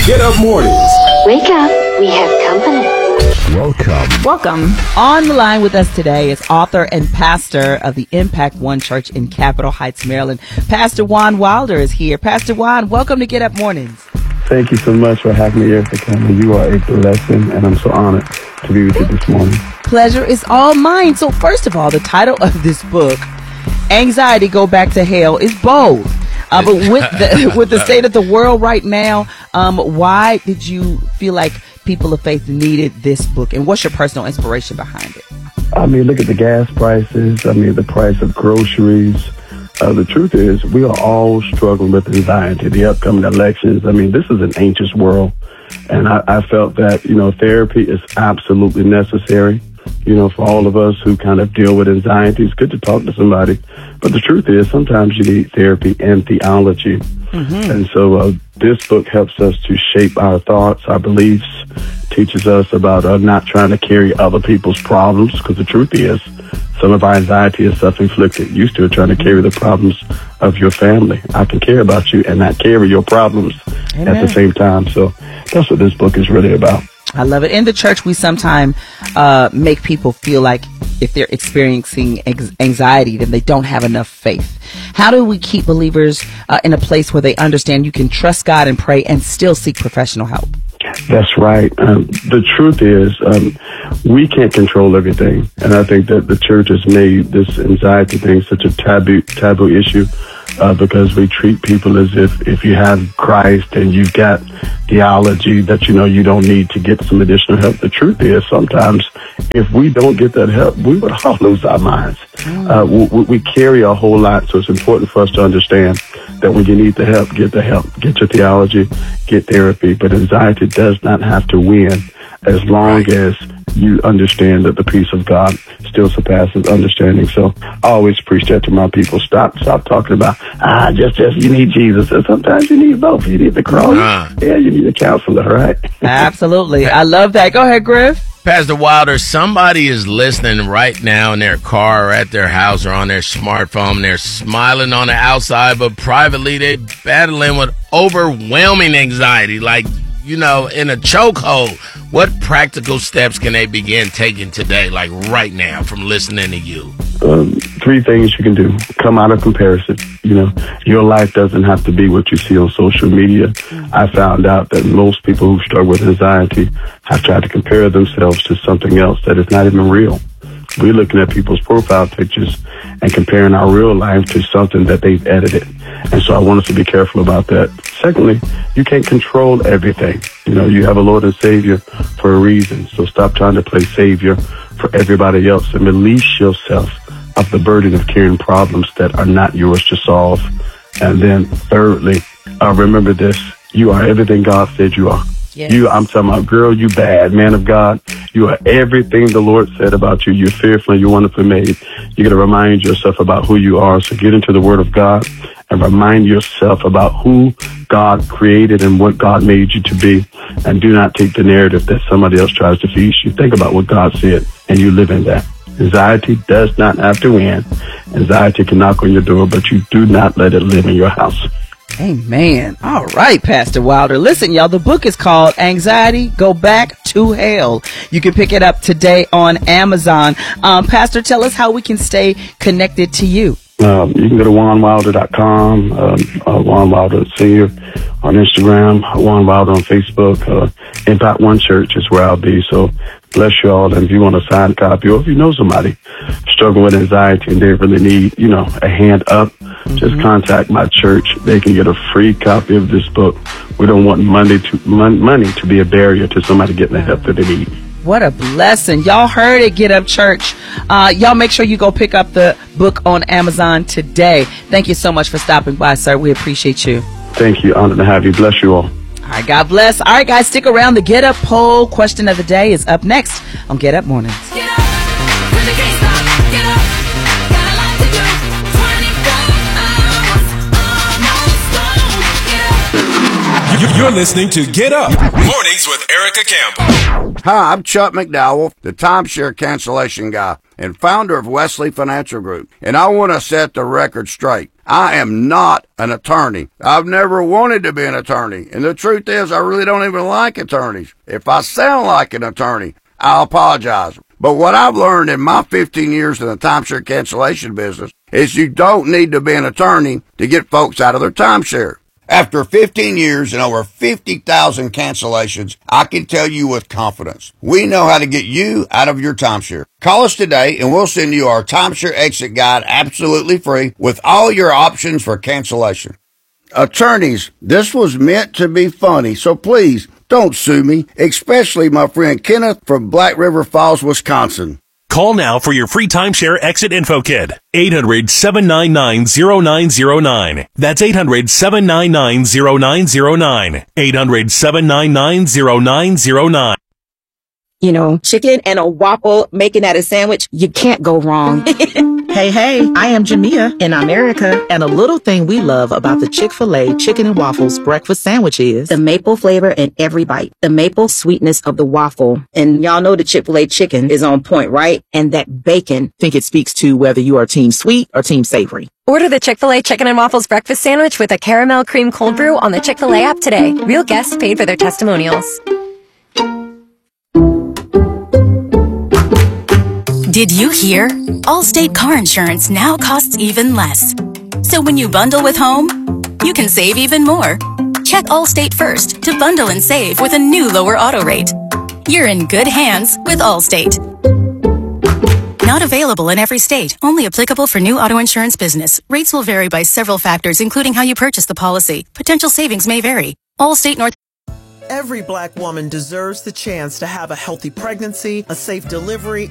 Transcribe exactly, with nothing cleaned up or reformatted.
Get Up Mornings. Wake up, we have company. Welcome. Welcome. On the line with us today is author and pastor of the Impact One Church in Capitol Heights, Maryland. Pastor Juan Wilder is here. Pastor Juan, welcome to Get Up Mornings. Thank you so much for having me, Erica. You are a blessing, and I'm so honored to be with you this morning. Pleasure is all mine. So first of all, the title of this book, Anxiety Go Back to Hell, is bold. Uh, but with the with the state of the world right now, um, why did you feel like people of faith needed this book? And what's your personal inspiration behind it? I mean, look at the gas prices. I mean, the price of groceries. Uh, the truth is, we are all struggling with anxiety, the upcoming elections. I mean, this is an anxious world. And I, I felt that, you know, therapy is absolutely necessary. You know, for all of us who kind of deal with anxiety, it's good to talk to somebody. But the truth is, sometimes you need therapy and theology. Mm-hmm. And so uh, this book helps us to shape our thoughts, our beliefs, teaches us about uh, not trying to carry other people's problems, because the truth is, some of our anxiety is self-inflicted. You still trying to carry the problems of your family. I can care about you and not carry your problems Amen. At the same time. So that's what this book is really about. I love it. In the church, we sometimes uh, make people feel like if they're experiencing ex- anxiety, then they don't have enough faith. How do we keep believers uh, in a place where they understand you can trust God and pray and still seek professional help? That's right. Um, the truth is, um, we can't control everything. And I think that the church has made this anxiety thing such a taboo taboo issue uh, because we treat people as if if you have Christ and you've got theology that, you know, you don't need to get some additional help. The truth is, sometimes if we don't get that help, we would all lose our minds. Uh, we, we carry a whole lot, so it's important for us to understand that when you need the help, get the help. Get your theology, get therapy. But anxiety does not have to win as long as you understand that the peace of God still surpasses understanding. So I always preach that to my people. Stop stop talking about, ah, just, just you need Jesus. And sometimes you need both. You need the cross. Uh-huh. Yeah, you need a counselor, right? Absolutely. I love that. Go ahead, Griff. Pastor Wilder, somebody is listening right now in their car or at their house or on their smartphone. They're smiling on the outside, but privately they're battling with overwhelming anxiety, like, you know, in a chokehold. What practical steps can they begin taking today, like right now, from listening to you? Um, three things you can do. Come out of comparison. You know, your life doesn't have to be what you see on social media. I found out that most people who struggle with anxiety have tried to compare themselves to something else that is not even real. We're looking at people's profile pictures and comparing our real life to something that they've edited. And so I want us to be careful about that. Secondly, you can't control everything. You know, you have a Lord and Savior for a reason. So stop trying to play Savior for everybody else and release yourself of the burden of carrying problems that are not yours to solve. And then thirdly, uh, remember this, you are everything God said you are. Yes. You, I'm talking about, girl, you bad, man of God. You are everything the Lord said about you. You're fearfully, you're wonderfully made. You got to remind yourself about who you are. So get into the Word of God and remind yourself about who God created and what God made you to be. And do not take the narrative that somebody else tries to feed you. Think about what God said, and you live in that. Anxiety does not have to win. Anxiety can knock on your door, but you do not let it live in your house. Amen. All right, Pastor Wilder. Listen, y'all, the book is called Anxiety Go Back to Hell. You can pick it up today on Amazon. Um, Pastor, tell us how we can stay connected to you. Um, you can go to juan wilder dot com, um, uh, Juan Wilder Senior on Instagram, Juan Wilder on Facebook. Uh, Impact One Church is where I'll be. So bless you all. And if you want a signed copy, or if you know somebody struggling with anxiety and they really need, you know, a hand up, mm-hmm. just contact my church. They can get a free copy of this book. We don't want money to mon- money to be a barrier to somebody getting the help that they need. What a blessing. Y'all heard it, Get Up Church. Uh, y'all make sure you go pick up the book on Amazon today. Thank you so much for stopping by, sir. We appreciate you. Thank you. Honored to have you. Bless you all. All right, God bless. All right, guys, stick around. The Get Up poll question of the day is up next on Get Up Mornings. Get up. Really can't stop. Get up. Got a lot to do. twenty-four hours on Get Up. You're listening to Get Up Mornings with Erica Campbell. Hi, I'm Chuck McDowell, the timeshare cancellation guy. and founder of Wesley Financial Group. And I want to set the record straight. I am not an attorney. I've never wanted to be an attorney. And the truth is, I really don't even like attorneys. If I sound like an attorney, I'll apologize. But what I've learned in my fifteen years in the timeshare cancellation business is you don't need to be an attorney to get folks out of their timeshare. After fifteen years and over fifty thousand cancellations, I can tell you with confidence, we know how to get you out of your timeshare. Call us today and we'll send you our timeshare exit guide absolutely free with all your options for cancellation. Attorneys, this was meant to be funny, so please don't sue me, especially my friend Kenneth from Black River Falls, Wisconsin. Call now for your free timeshare exit info kit. eight hundred, seven nine nine, zero nine zero nine. That's eight hundred, seven nine nine, zero nine zero nine. eight hundred, seven nine nine, zero nine zero nine. You know, chicken and a waffle, making that a sandwich, you can't go wrong. Hey, hey, I am Jamia in America, and a little thing we love about the Chick-fil-A Chicken and Waffles breakfast sandwich is the maple flavor in every bite, the maple sweetness of the waffle. And y'all know the Chick-fil-A chicken is on point, right? And that bacon. I think it speaks to whether you are team sweet or team savory. Order the Chick-fil-A Chicken and Waffles breakfast sandwich with a caramel cream cold brew on the Chick-fil-A app today. Real guests paid for their testimonials. Did you hear? Allstate car insurance now costs even less. So when you bundle with home, you can save even more. Check Allstate first to bundle and save with a new lower auto rate. You're in good hands with Allstate. Not available in every state. Only applicable for new auto insurance business. Rates will vary by several factors, including how you purchase the policy. Potential savings may vary. Allstate North. Every Black woman deserves the chance to have a healthy pregnancy, a safe delivery,